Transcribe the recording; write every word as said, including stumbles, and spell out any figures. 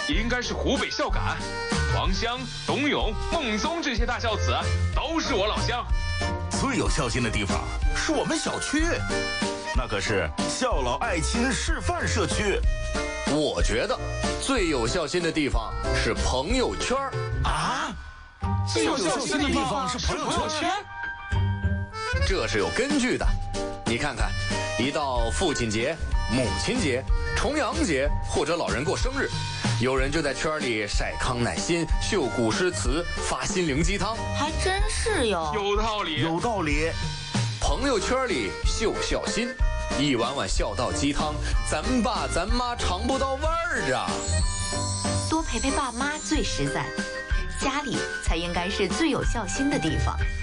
应该是湖北孝感，王湘、董永、孟宗这些大孝子都是我老乡。 最有孝心的地方是我们小区，那可是孝老爱亲示范社区。 我觉得最有孝心的地方是朋友圈啊！最有孝心的地方是朋友圈， 这是有根据的。你看看，一到父亲节、母亲节、重阳节或者老人过生日，有人就在圈里晒康乃馨、秀古诗词、发心灵鸡汤， 还真是哟， 有道理， 有道理。 朋友圈里秀孝心，一碗碗孝道鸡汤，咱爸咱妈尝不到味儿啊。 多陪陪爸妈最实在，家里才应该是最有孝心的地方。